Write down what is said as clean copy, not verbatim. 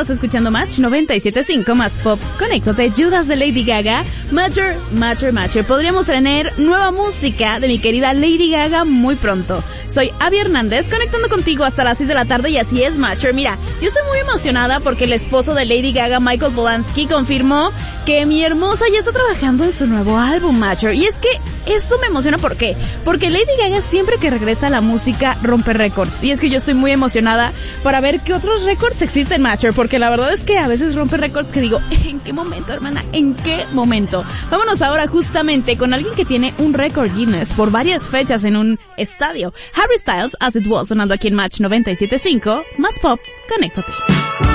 Estás escuchando Match 97.5 más pop. Conéctate, Judas de Lady Gaga. Matter. Podríamos tener nueva música de mi querida Lady Gaga muy pronto. Soy Abby Hernández, conectando contigo hasta las 6 de la tarde y así es, Matcher. Mira, yo estoy muy emocionada porque el esposo de Lady Gaga, Michael Polanski, confirmó que mi hermosa ya está trabajando en su nuevo álbum, Matcher. Y es que eso me emociona, ¿por qué? Porque Lady Gaga siempre que regresa a la música rompe récords. Y es que yo estoy muy emocionada para ver qué otros récords existen, Matcher, porque la verdad es que a veces rompe récords que digo, ¿en qué momento, hermana? ¿En qué momento? Vámonos ahora justamente con alguien que tiene un récord Guinness por varias fechas en un estadio. Harry Styles, As It Was, sonando aquí en Match 97.5, más pop, conéctate.